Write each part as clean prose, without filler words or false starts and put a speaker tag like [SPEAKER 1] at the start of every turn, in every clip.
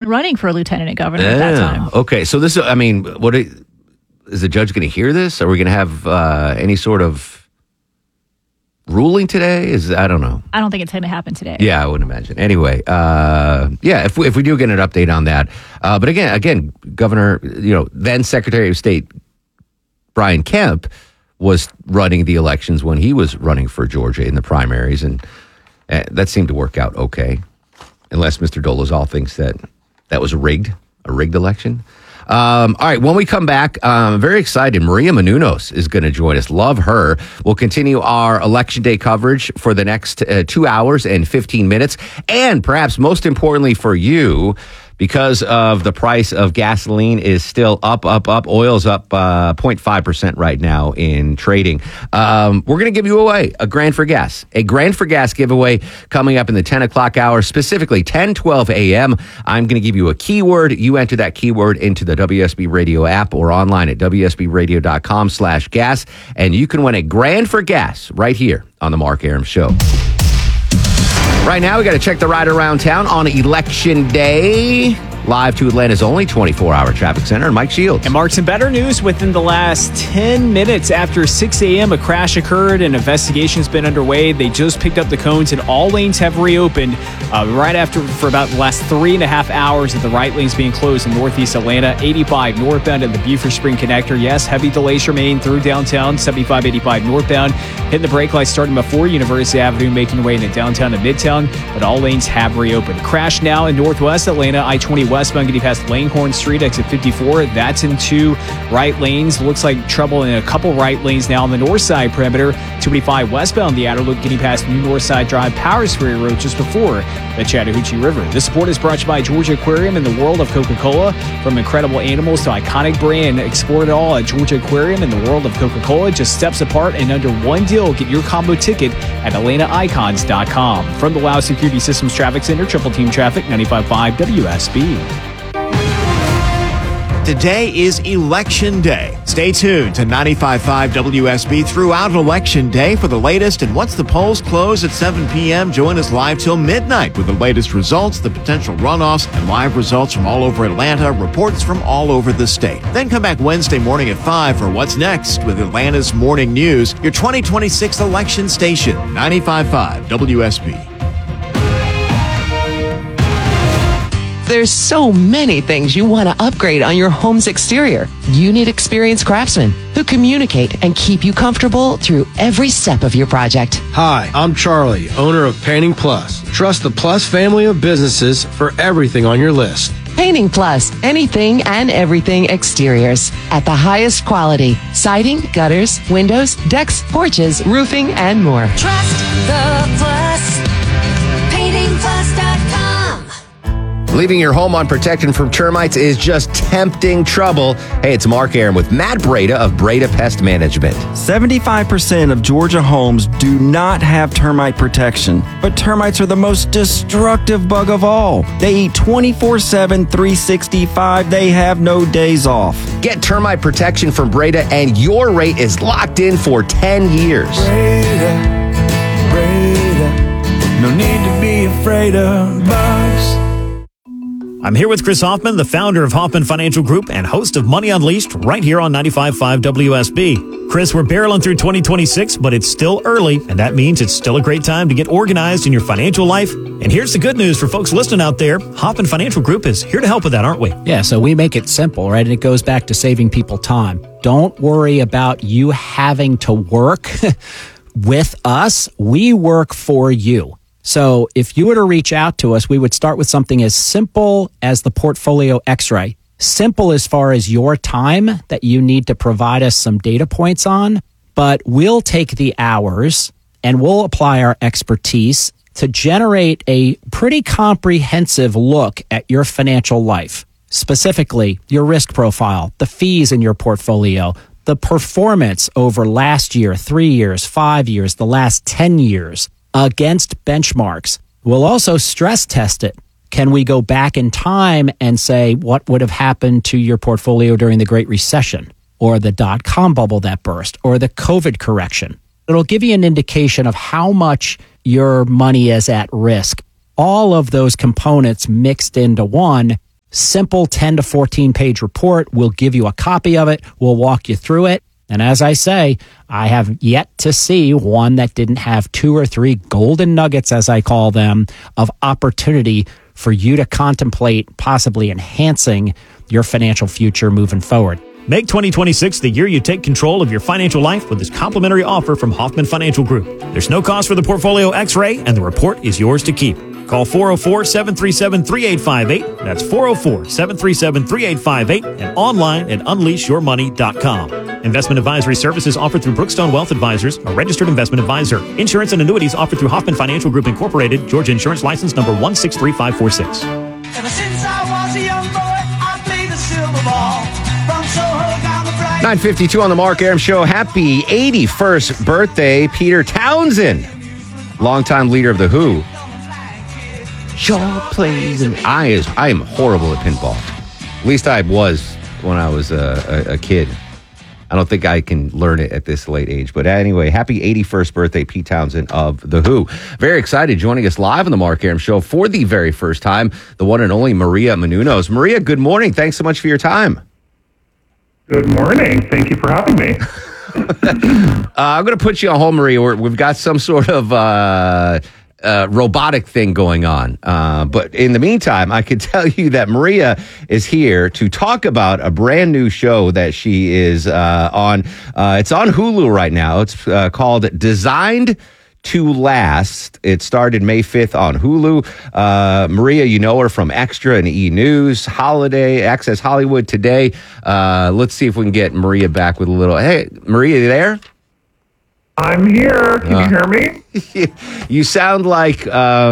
[SPEAKER 1] running for lieutenant governor at that time.
[SPEAKER 2] Okay, so this, I mean, is the judge going to hear this? Are we going to have any sort of ruling today? I don't know.
[SPEAKER 1] I don't think it's going to happen today.
[SPEAKER 2] Yeah, I wouldn't imagine. Anyway, if we do get an update on that. But again, Governor, then Secretary of State Brian Kemp was running the elections when he was running for Georgia in the primaries, and that seemed to work out okay, unless Mr. Dolezal thinks that was a rigged election. All right, when we come back, I'm very excited. Maria Menounos is going to join us. Love her. We'll continue our Election Day coverage for the next 2 hours and 15 minutes. And perhaps most importantly for you, because of the price of gasoline is still up. Oil's up 0.5% right now in trading. We're going to give you away a Grand for Gas. A Grand for Gas giveaway coming up in the 10 o'clock hour, specifically 10:12 a.m. I'm going to give you a keyword. You enter that keyword into the WSB Radio app or online at WSBradio.com/gas, and you can win a Grand for Gas right here on the Mark Arum Show. Right now, we got to check the ride around town on Election Day. Live to Atlanta's only 24-hour traffic center, Mike Shields.
[SPEAKER 3] And Mark, some better news. Within the last 10 minutes after 6 a.m., a crash occurred and investigation's been underway. They just picked up the cones and all lanes have reopened right after for about the last 3.5 hours of the right lanes being closed in northeast Atlanta. 85 northbound at the Buford Spring Connector. Yes, heavy delays remain through downtown. 75, 85 northbound. Hitting the brake lights starting before University Avenue, making their way into downtown and midtown. But all lanes have reopened. Crash now in northwest Atlanta, I-20 westbound getting past Langhorne Street, exit 54. That's in 2 right lanes. Looks like trouble in a couple right lanes now on the north side perimeter. 285 westbound, the outer loop getting past New Northside Drive, Powers Ferry Road just before the Chattahoochee River. This support is brought to you by Georgia Aquarium and the world of Coca-Cola. From incredible animals to iconic brand, explore it all at Georgia Aquarium and the world of Coca-Cola. Just steps apart and under one deal. Get your combo ticket at AtlantaIcons.com. From the WOW Security Systems Traffic Center, Triple Team Traffic, 95.5 WSB.
[SPEAKER 4] Today is Election Day. Stay tuned to 95.5 WSB throughout Election Day for the latest. And once the polls close at 7 p.m., join us live till midnight with the latest results, the potential runoffs, and live results from all over Atlanta, reports from all over the state. Then come back Wednesday morning at 5 for What's Next with Atlanta's Morning News, your 2026 election station, 95.5 WSB.
[SPEAKER 5] There's so many things you want to upgrade on your home's exterior. You need experienced craftsmen who communicate and keep you comfortable through every step of your project.
[SPEAKER 6] Hi, I'm Charlie, owner of Painting Plus. Trust the Plus family of businesses for everything on your list.
[SPEAKER 5] Painting Plus, anything and everything exteriors at the highest quality. Siding, gutters, windows, decks, porches, roofing, and more.
[SPEAKER 7] Trust the Plus. PaintingPlus.com.
[SPEAKER 2] Leaving your home unprotected from termites is just tempting trouble. Hey, it's Mark Arum with Matt Breda of Breda Pest Management.
[SPEAKER 8] 75% of Georgia homes do not have termite protection, but termites are the most destructive bug of all. They eat 24/7, 365. They have no days off.
[SPEAKER 2] Get termite protection from Breda, and your rate is locked in for 10 years.
[SPEAKER 9] Breda, no need to be afraid of bugs.
[SPEAKER 10] I'm here with Chris Hoffman, the founder of Hoffman Financial Group and host of Money Unleashed right here on 95.5 WSB. Chris, we're barreling through 2026, but it's still early, and that means it's still a great time to get organized in your financial life. And here's the good news for folks listening out there. Hoffman Financial Group is here to help with that, aren't we?
[SPEAKER 11] Yeah, so we make it simple, right? And it goes back to saving people time. Don't worry about you having to work with us. We work for you. So if you were to reach out to us, we would start with something as simple as the portfolio x-ray. Simple as far as your time that you need to provide us some data points on, but we'll take the hours and we'll apply our expertise to generate a pretty comprehensive look at your financial life. Specifically, your risk profile, the fees in your portfolio, the performance over last year, 3 years, 5 years, the last 10 years. Against benchmarks. We'll also stress test it. Can we go back in time and say what would have happened to your portfolio during the Great Recession or the dot-com bubble that burst or the COVID correction? It'll give you an indication of how much your money is at risk. All of those components mixed into one, Simple 10 to 14 page report. We'll give you a copy of it. We'll walk you through it. And as I say, I have yet to see one that didn't have 2 or 3 golden nuggets, as I call them, of opportunity for you to contemplate possibly enhancing your financial future moving forward.
[SPEAKER 10] Make 2026 the year you take control of your financial life with this complimentary offer from Hoffman Financial Group. There's no cost for the portfolio x-ray, and the report is yours to keep. Call 404-737-3858. That's 404-737-3858 and online at unleashyourmoney.com. Investment advisory services offered through Brookstone Wealth Advisors, a registered investment advisor. Insurance and annuities offered through Hoffman Financial Group Incorporated, Georgia Insurance License number 163546.
[SPEAKER 7] Ever since I was a young boy, I played the silver ball. From Soho down the bright
[SPEAKER 2] 9:52 on the Mark Arum Show. Happy 81st birthday, Peter Townsend, longtime leader of The Who. Sure plays, and I am horrible at pinball. At least I was when I was a kid. I don't think I can learn it at this late age. But anyway, happy 81st birthday, Pete Townsend of The Who. Very excited, joining us live on the Mark Arum Show for the very first time, the one and only Maria Menounos. Maria, good morning. Thanks so much for your time.
[SPEAKER 12] Good morning. Thank you for having me.
[SPEAKER 2] I'm going to put you on hold, Maria. We've got some sort of robotic thing going on. But in the meantime, I can tell you that Maria is here to talk about a brand new show that she is on. It's on Hulu right now. It's called Designed to Last. It started May 5th on Hulu. Maria, you know her from Extra and E! News, Holiday, Access Hollywood Today. Let's see if we can get Maria back with a little. Hey, Maria, you there?
[SPEAKER 12] I'm here. Can you hear me?
[SPEAKER 2] You sound like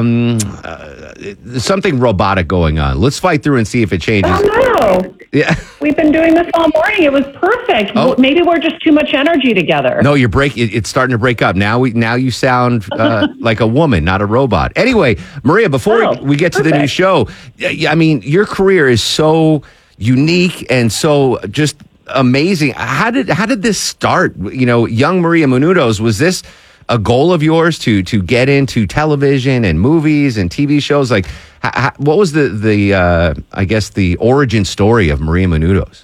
[SPEAKER 2] something robotic going on. Let's fight through and see if it changes.
[SPEAKER 13] Oh, no.
[SPEAKER 2] Yeah.
[SPEAKER 13] We've been doing this all morning. It was perfect.
[SPEAKER 2] Oh.
[SPEAKER 13] Maybe we're just too much energy together.
[SPEAKER 2] No, you're it's starting to break up. Now you sound like a woman, not a robot. Anyway, Maria, before we get to the new show, I mean, your career is so unique and so just amazing. How did this start? You know, young Maria Menounos, was this a goal of yours to get into television and movies and TV shows? Like, what was the I guess the origin story of Maria Menounos?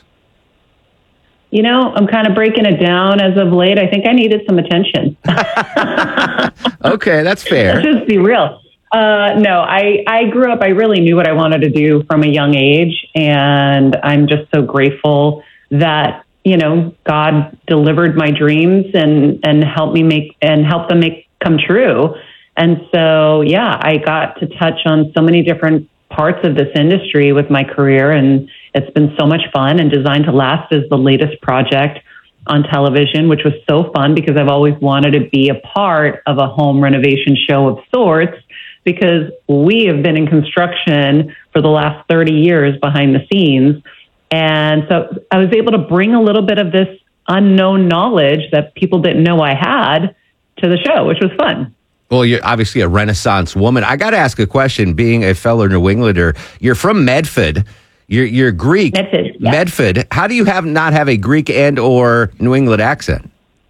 [SPEAKER 13] You know, I'm kind of breaking it down as of late. I think I needed some attention.
[SPEAKER 2] Okay, that's fair.
[SPEAKER 13] Let's just be real. No, I grew up, I really knew what I wanted to do from a young age. And I'm just so grateful that, you know, God delivered my dreams and helped me help them come true. And so, yeah, I got to touch on so many different parts of this industry with my career, and it's been so much fun. And Designed to Last is the latest project on television, which was so fun because I've always wanted to be a part of a home renovation show of sorts, because we have been in construction for the last 30 years behind the scenes. And so I was able to bring a little bit of this unknown knowledge that people didn't know I had to the show, which was fun.
[SPEAKER 2] Well, you're obviously a Renaissance woman. I got to ask a question. Being a fellow New Englander, you're from Medford. You're Greek.
[SPEAKER 13] Medford. Yeah.
[SPEAKER 2] Medford. How do you not have a Greek and or New England accent?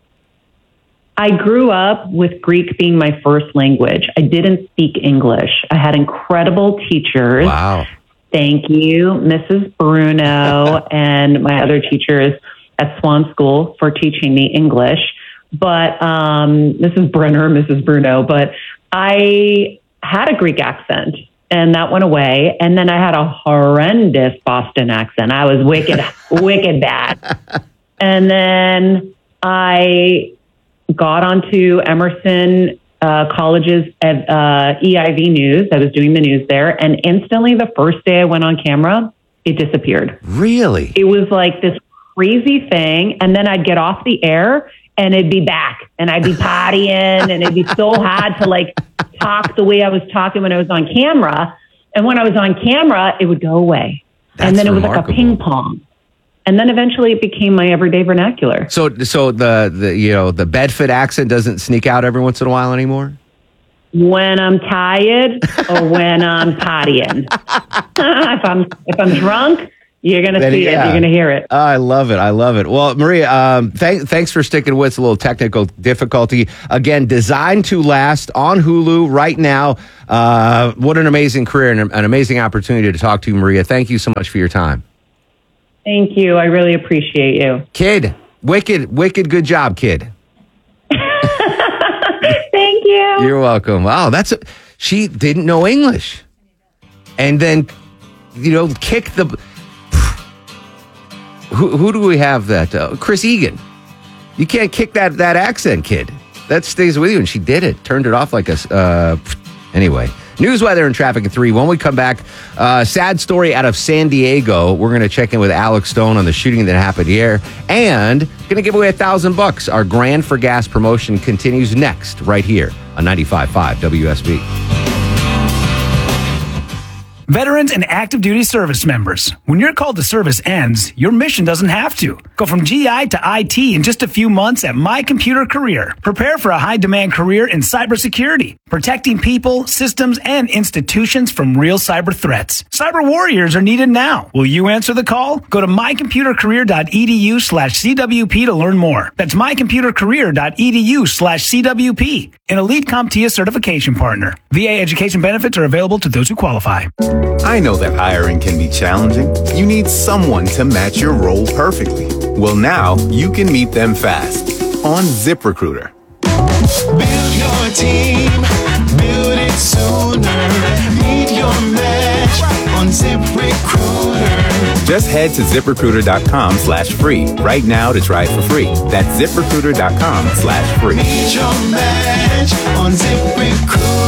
[SPEAKER 13] I grew up with Greek being my first language. I didn't speak English. I had incredible teachers.
[SPEAKER 2] Wow.
[SPEAKER 13] Thank you, Mrs. Bruno, and my other teachers at Swan School for teaching me English. But Mrs. Brenner, Mrs. Bruno, but I had a Greek accent, and that went away. And then I had a horrendous Boston accent. I was wicked, wicked bad. And then I got onto Emerson College's EIV News. I was doing the news there, and instantly the first day I went on camera, it disappeared.
[SPEAKER 2] Really?
[SPEAKER 13] It was like this crazy thing, and then I'd get off the air, and it'd be back, and I'd be partying, and it'd be so hard to like talk the way I was talking when I was on camera. And when I was on camera, it would go away. And then it was like a ping pong. And then eventually it became my everyday vernacular.
[SPEAKER 2] So the Bedford accent doesn't sneak out every once in a while anymore?
[SPEAKER 13] When I'm tired or when I'm partying. If I'm drunk, You're going to see it. You're going to hear it.
[SPEAKER 2] I love it. I love it. Well, Maria, thanks for sticking with us. A little technical difficulty. Again, Designed to Last on Hulu right now. What an amazing career and an amazing opportunity to talk to you, Maria. Thank you so much for your time.
[SPEAKER 13] Thank you. I really appreciate you.
[SPEAKER 2] Kid, wicked good job, kid.
[SPEAKER 13] Thank you.
[SPEAKER 2] You're welcome. Wow, she didn't know English. And then, kick the... Who do we have that? Chris Egan. You can't kick that accent, kid. That stays with you, and she did it. Turned it off like a... Anyway, news, weather, and traffic at 3. When we come back, sad story out of San Diego. We're going to check in with Alex Stone on the shooting that happened here, and going to give away $1,000. Our Grand for Gas promotion continues next, right here on 95.5 WSB.
[SPEAKER 14] Veterans and active duty service members, when your call to service ends, your mission doesn't have to. Go from GI to IT in just a few months at My Computer Career. Prepare for a high-demand career in cybersecurity, protecting people, systems, and institutions from real cyber threats. Cyber warriors are needed now. Will you answer the call? Go to mycomputercareer.edu/CWP to learn more. That's mycomputercareer.edu/CWP. An Elite CompTIA certification partner. VA education benefits are available to those who qualify.
[SPEAKER 15] I know that hiring can be challenging. You need someone to match your role perfectly. Well, now you can meet them fast on ZipRecruiter.
[SPEAKER 7] Build your team, build it sooner. Meet your match on ZipRecruiter.
[SPEAKER 15] Just head to ZipRecruiter.com/free right now to try it for free. That's ZipRecruiter.com/free.
[SPEAKER 7] Meet your match on ZipRecruiter.